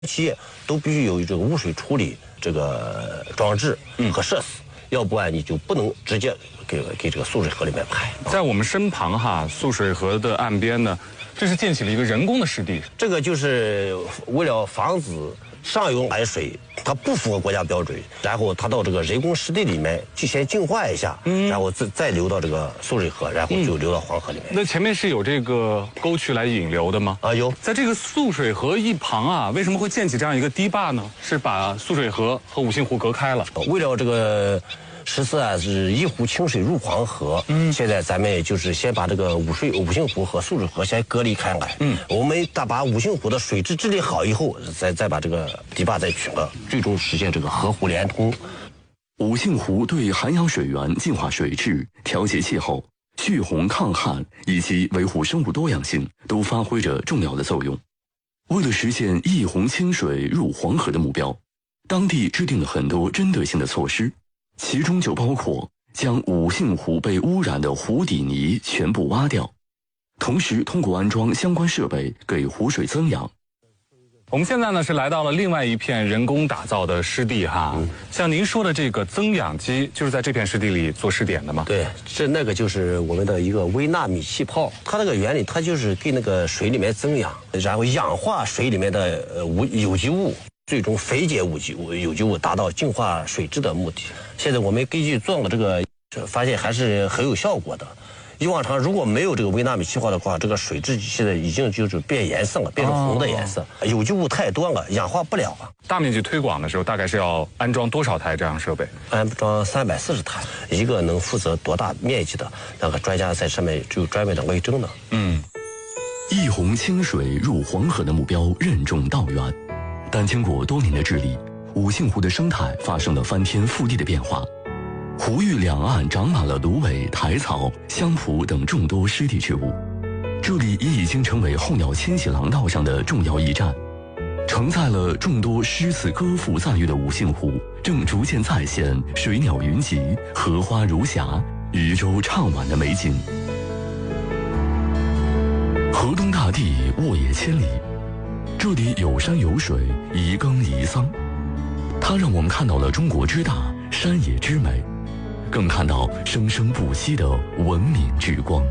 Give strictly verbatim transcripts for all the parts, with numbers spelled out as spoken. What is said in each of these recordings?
企业都必须有这个污水处理这个装置和设施，嗯、要不然你就不能直接给给这个涑水河里面排。 在我们身旁哈，涑水河的岸边呢，这是建起了一个人工的湿地。 这个就是为了防止上游来水它不符合国家标准，然后它到这个人工湿地里面去先净化一下，嗯、然后再再流到这个涑水河，然后就流到黄河里面。 嗯、那前面是有这个沟渠来引流的吗？ 啊，有。 在这个涑水河一旁啊，为什么会建起这样一个堤坝呢？是把涑水河和五姓湖隔开了。 为了这个实施啊，是一湖清水入黄河。嗯，现在咱们就是先把这个五水五姓湖和涑水河先隔离开来。嗯，我们大把五姓湖的水质治理好以后，再再把这个堤坝再取了，最终实现这个河湖连通。 五姓湖对涵养水源、净化水质、调节气候、蓄洪抗旱以及维护生物多样性都发挥着重要的作用。为了实现一洪清水入黄河的目标，当地制定了很多针对性的措施。其中就包括将五姓湖被污染的湖底泥全部挖掉，同时通过安装相关设备给湖水增氧。 我们现在呢是来到了另外一片人工打造的湿地哈，嗯、像您说的这个增氧机，就是在这片湿地里做试点的吗？ 对，这那个就是我们的一个微纳米气泡，它那个原理它就是给那个水里面增氧，然后氧化水里面的呃无有机物。最终分解有机物有机物，达到净化水质的目的。现在我们根据做了这个，发现还是很有效果的。以往常如果没有这个微纳米气泡的话，这个水质现在已经就是变颜色了，变成红的颜色。哦、有机物太多了，氧化不了啊。 大面积推广的时候，大概是要安装多少台这样设备？ 安装三百四十台，一个能负责多大面积的那个专家在上面就专门的为证的。 嗯，一洪清水入黄河的目标任重道远。但经过多年的治理，五姓湖的生态发生了翻天覆地的变化。湖域两岸长满了芦苇、苔草、香蒲等众多湿地植物，这里也已经成为候鸟迁徙廊道上的重要驿站。承载了众多诗词歌赋赞誉的五姓湖，正逐渐再现水鸟云集、荷花如霞、渔舟唱晚的美景。河东大地，沃野千里。这里有山有水，宜耕宜桑，它让我们看到了中国之大，山野之美，更看到生生不息的文明之光。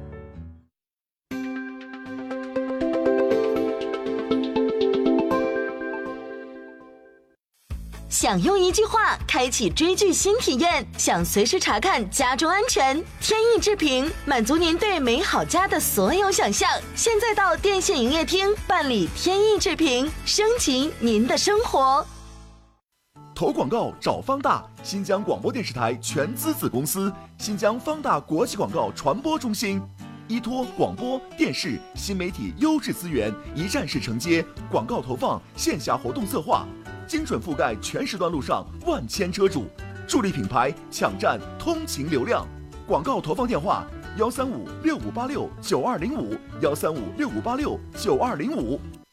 想用一句话开启追剧新体验，想随时查看家中安全，天意之屏满足您对美好家的所有想象。现在到电信营业厅办理天意之屏，升级您的生活。 投广告找方大，新疆广播电视台全资子公司，新疆方大国际广告传播中心，依托广播电视新媒体优质资源，一站式承接广告投放、线下活动策划，精准覆盖全时段路上万千车主，助力品牌抢占通勤流量。广告投放电话：幺三五六五八六九二零五，幺三五六五八六九二零五。